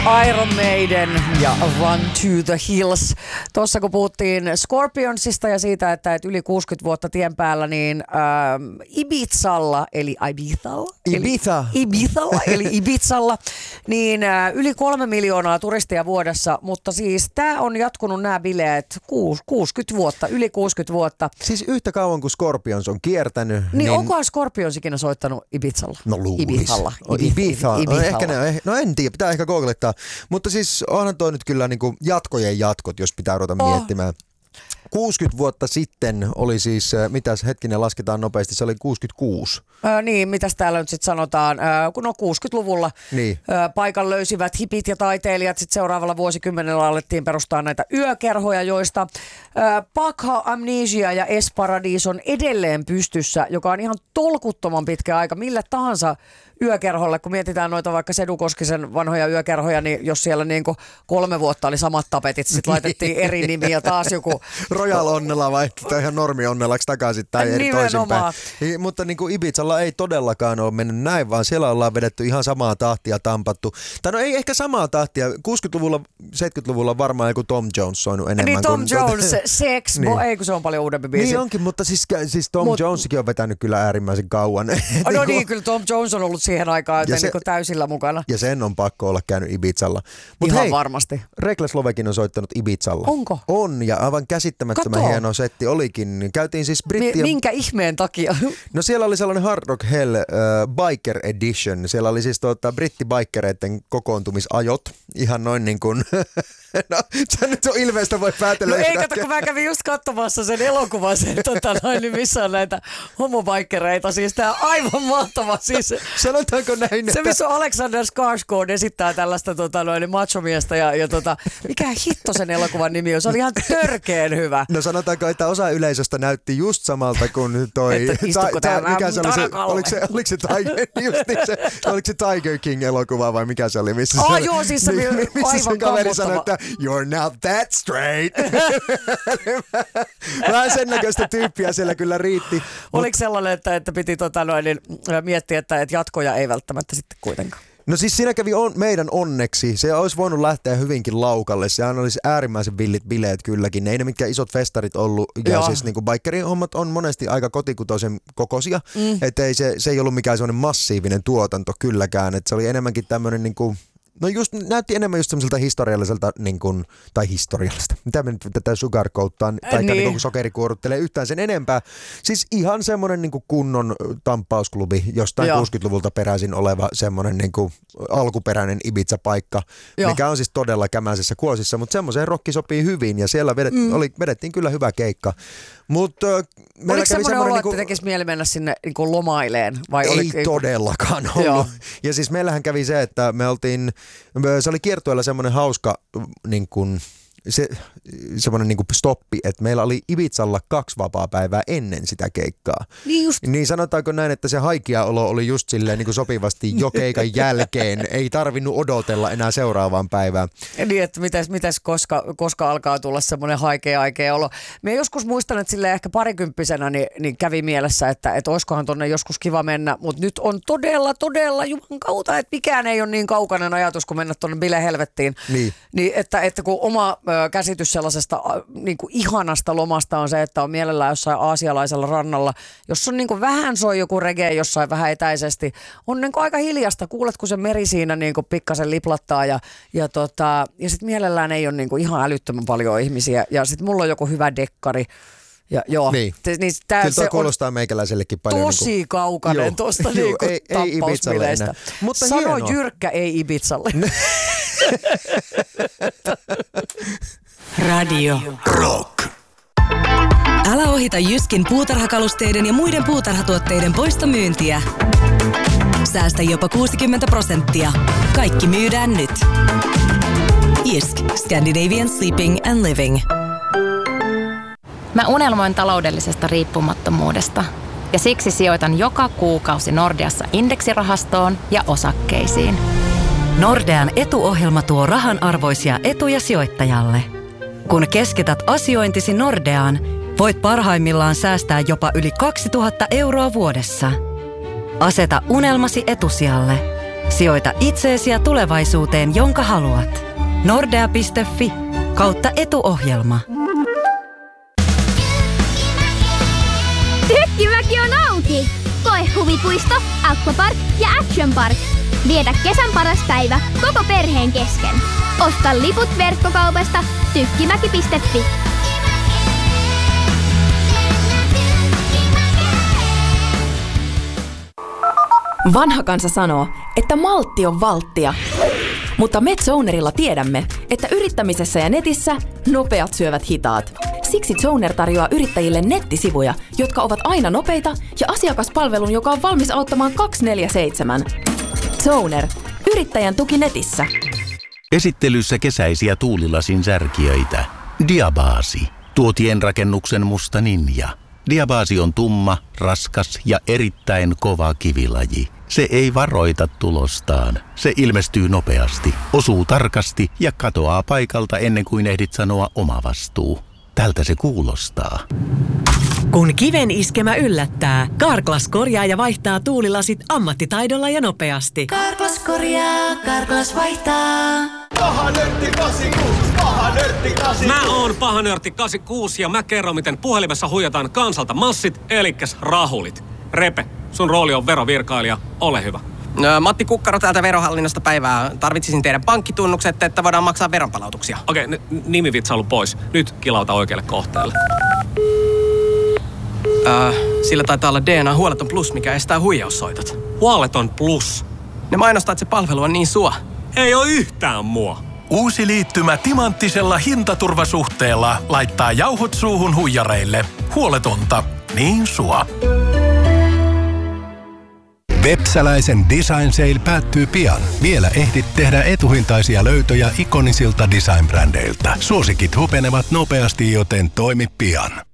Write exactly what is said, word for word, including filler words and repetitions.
Iron Maiden ja Run to the Hills. Tuossa kun puhuttiin Scorpionsista ja siitä, että et yli kuusikymmentä vuotta tien päällä, niin ähm, Ibizalla, eli Ibizalla, Ibiza. Eli, Ibizalla, eli Ibizalla, niin äh, yli kolme miljoonaa turistia vuodessa, mutta siis tämä on jatkunut nämä bileet kuusikymmentä vuotta, yli kuusikymmentä vuotta. Siis yhtä kauan kuin Scorpions on kiertänyt. Niin, niin onkohan Scorpions ikinä soittanut Ibizalla? No luulis. Ibizalla. Ibiza. No, ehkä ne, no en tiedä, pitää ehkä googlettaa. Mutta siis onhan toi nyt kyllä niinku jatkojen jatkot, jos pitää ruveta oh. miettimään. kuusikymmentä vuotta sitten oli siis, mitäs hetkinen lasketaan nopeasti, se oli kuusikymmentäkuusi. Öö, niin, mitäs täällä nyt sitten sanotaan, öö, kun on kuusikymmentäluvulla niin. öö, paikan löysivät hipit ja taiteilijat, sitten seuraavalla vuosikymmenellä alettiin perustaa näitä yökerhoja, joista öö, Pakha, Amnesia ja Esparadis on edelleen pystyssä, joka on ihan tolkuttoman pitkä aika millä tahansa yökerholle, kun mietitään noita vaikka Sedu Koskisen vanhoja yökerhoja, niin jos siellä niin kuin kolme vuotta oli samat tapetit, sitten laitettiin eri nimiä taas joku Royal Onnella vai ihan normi Onnellaksi takaisin tai eri toisinpäin. Mutta niin kuin Ibizalla ei todellakaan ole mennyt näin, vaan siellä ollaan vedetty ihan samaa tahtia tampattu. Tai no ei ehkä samaa tahtia. kuusikymmentäluvulla, seitsemänkymmentäluvulla varmaan joku Tom Jones soinut enemmän. Niin Tom kuin Jones, Sex, niin. Bo, ei kun se on paljon uudempi biisi. Niin onkin, mutta siis, siis Tom Mut, Jonesikin on vetänyt kyllä äärimmäisen kauan. Oh, no niin, kyllä Tom Jones on ollut siihen aikaan se, niin täysillä mukana. Ja sen on pakko olla käynyt Ibizalla. Mut ihan hei, varmasti. Reckless Lovekin on soittanut Ibizalla. Onko? On, ja aivan käsittämättömän Kato. hieno setti olikin. Käytiin siis brittien... Minkä ihmeen takia? No siellä oli sellainen Hard Rock Hell uh, Biker Edition. Siellä oli siis tuota, brittibikereiden kokoontumisajot. Ihan noin niin kuin... No, sä nyt on ilmeistä voi päätellä. No ei kato, kun mä kävin just katsomassa sen elokuvan, sen, tota, noin, niin missä on näitä homobaikkereita. Siis tää aivan mahtava. Siis, sanotaanko näin? Se missä Alexander Skarsgård esittää tällaista tota, noin, machomiestä ja, ja tota, mikä hitto sen elokuvan nimi on? Se oli ihan törkeen hyvä. No sanotaanko, että osa yleisöstä näytti just samalta kuin toi... Että istuko ta, ta, mikä se oli se, oliko se, oliko se, Tiger, just niin se, oliko se Tiger King-elokuva vai mikä se oli? Missä oh, se, joo, siis se niin, missä aivan sen kaveri sanoi, että you're not that straight. Vähän sen näköistä tyyppiä siellä kyllä riitti. Oliko sellainen, että, että piti tota noin, niin, miettiä, että, että jatkoja ei välttämättä sitten kuitenkaan? No siis siinä kävi on, meidän onneksi. Se olisi voinut lähteä hyvinkin laukalle. Sehän olisi äärimmäisen villit bileet kylläkin. Ne ei ne mitkä isot festarit ollut. Ja joo. Siis niin kuin bikerin hommat on monesti aika kotikutoisen kokoisia. Mm. Että ei se, se ei ollut mikään sellainen massiivinen tuotanto kylläkään. Että se oli enemmänkin tämmöinen niin kuin... No just näytti enemmän just semmoiselta historialliselta, niin kuin, tai historiallista, mitä me nyt tätä sugarcoattaan, tai niin. niin sokerikuoruttelee yhtään sen enempää. Siis ihan semmoinen niin kuin kunnon tamppausklubi, jostain Joo. kuusikymmentäluvulta peräisin oleva semmoinen niin kuin alkuperäinen Ibiza-paikka, Joo. mikä on siis todella kämäisessä kuosissa, mutta semmoiseen rokki sopii hyvin, ja siellä vedet, mm. oli, vedettiin kyllä hyvä keikka. Mut, äh, oliko semmoinen olo, niinku, että tekisi mieli mennä sinne niinku lomaileen? Vai ei oli, todellakaan ollut. Joo. Ja siis meillähän kävi se, että me oltiin, se oli kiertueella semmoinen hauska niin kuin, se, semmoinen niin kuin stoppi, että meillä oli Ibizalla kaksi vapaapäivää ennen sitä keikkaa. Niin just. Niin sanotaanko näin, että se haikeaolo oli just silleen niin kuin sopivasti jo keikan jälkeen. Ei tarvinnut odotella enää seuraavaan päivään. Niin, että mitäs, mitäs koska, koska alkaa tulla semmoinen haikea, haikea olo. Mä joskus muistan, että silleen ehkä parikymppisenä niin, niin kävi mielessä, että, että olisikohan tonne joskus kiva mennä. Mutta nyt on todella, todella juman kautta, että mikään ei ole niin kaukainen ajatus kuin mennä tuonne bilehelvettiin. Niin. Niin että, että kun oma käsitys sellaisesta niin kuin ihanasta lomasta on se, että on mielellään jossain aasialaisella rannalla, jos on niin kuin vähän soi joku reggae jossain vähän etäisesti, on niin kuin aika hiljasta, kuulet kun se meri siinä niin kuin pikkasen liplattaa ja, ja, tota, ja sitten mielellään ei ole niin kuin ihan älyttömän paljon ihmisiä ja sitten mulla on joku hyvä dekkari. Ja, joo. Niin. Te, niin tää, kyllä toi se kuulostaa meikäläisellekin paljon. Tosi niin kuin, kaukainen tuosta niin tappausbileistä. Mutta sano hienoa. jyrkkä ei Ibizalle. Radio Rock. Älä ohita Jyskin puutarhakalusteiden ja muiden puutarhatuotteiden poistomyyntiä. Säästä jopa kuusikymmentä prosenttia. Kaikki myydään nyt. Jysk. Scandinavian Sleeping and Living. Mä unelmoin taloudellisesta riippumattomuudesta ja siksi sijoitan joka kuukausi Nordeassa indeksirahastoon ja osakkeisiin. Nordean etuohjelma tuo rahan arvoisia etuja sijoittajalle. Kun keskität asiointisi Nordeaan, voit parhaimmillaan säästää jopa yli kaksituhatta euroa vuodessa. Aseta unelmasi etusijalle. Sijoita itseesi ja tulevaisuuteen, jonka haluat. Nordea piste fi kautta etuohjelma. Tykkimäki on auki! Koe huvipuisto, aquapark ja action park. Vietä kesän paras päivä koko perheen kesken. Osta liput verkkokaupasta tykkimäki piste fi. Vanha kansa sanoo, että maltti on valttia. Mutta me Zonerilla tiedämme, että yrittämisessä ja netissä nopeat syövät hitaat. Siksi Zoner tarjoaa yrittäjille nettisivuja, jotka ovat aina nopeita ja asiakaspalvelun, joka on valmis auttamaan kaksikymmentäneljä seitsemän. Zoner. Yrittäjän tuki netissä. Esittelyssä kesäisiä tuulilasin särkijöitä. Diabasi. Tuotien rakennuksen musta ninja. Diabasi on tumma, raskas ja erittäin kova kivilaji. Se ei varoita tulostaan. Se ilmestyy nopeasti, osuu tarkasti ja katoaa paikalta ennen kuin ehdit sanoa oma vastuu. Tältä se kuulostaa. Kun kiven iskemä yllättää, Carglass korjaa ja vaihtaa tuulilasit ammattitaidolla ja nopeasti. Carglass korjaa, Carglass vaihtaa. Paha nörtti kahdeksankymmentäkuusi, paha nörtti kahdeksankymmentäkuusi. Mä oon paha nörtti kahdeksankymmentäkuusi ja mä kerron, miten puhelimessa huijataan kansalta massit, elikkäs rahulit. Repe, sun rooli on verovirkailija, ole hyvä. No, Matti Kukkaro täältä Verohallinnosta päivää. Tarvitsisin teidän pankkitunnukset, että voidaan maksaa veronpalautuksia. Okei, n- nimivitsailu pois. Nyt kilauta oikealle kohteelle. Äh, sillä taitaa olla D N A Huoleton Plus, mikä estää huijaussoitot. Huoleton Plus? Ne mainostaa, että se palvelu on niin sua. Ei oo yhtään mua. Uusi liittymä timanttisella hintaturvasuhteella laittaa jauhot suuhun huijareille. Huoletonta, niin sua. Vepsäläisen Design Sale päättyy pian. Vielä ehdit tehdä etuhintaisia löytöjä ikonisilta design-brändeiltä. Suosikit hupenevat nopeasti, joten toimi pian.